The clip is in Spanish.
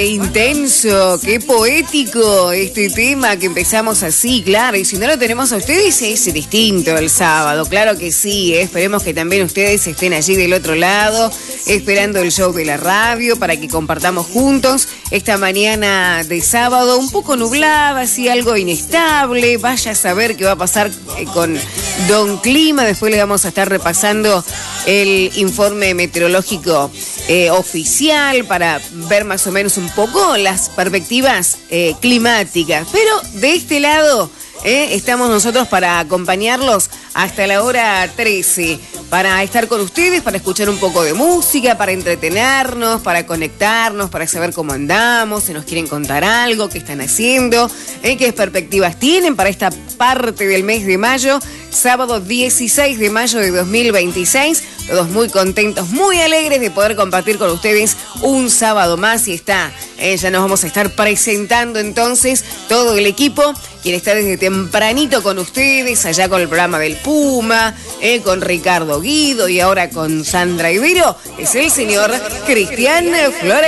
qué intenso, qué poético este tema que empezamos así, claro. Y si no lo tenemos a ustedes, es distinto el sábado, claro que sí. Esperemos que también ustedes estén allí del otro lado, esperando el show de la radio para que compartamos juntos esta mañana de sábado, un poco nublada, así algo inestable. Vaya a saber qué va a pasar con Don Clima. Después le vamos a estar repasando el informe meteorológico oficial para ver más o menos un poco las perspectivas climáticas. Pero de este lado estamos nosotros para acompañarlos hasta la hora 13, para estar con ustedes, para escuchar un poco de música, para entretenernos, para conectarnos, para saber cómo andamos, si nos quieren contar algo, qué están haciendo, qué perspectivas tienen para esta parte del mes de mayo, sábado 16 de mayo de 2026. Todos muy contentos, muy alegres de poder compartir con ustedes un sábado más y ya nos vamos a estar presentando entonces todo el equipo, quien está desde tempranito con ustedes, allá con el programa del Puma, con Ricardo Guido y ahora con Sandra Ibero, es el señor Cristian Flores.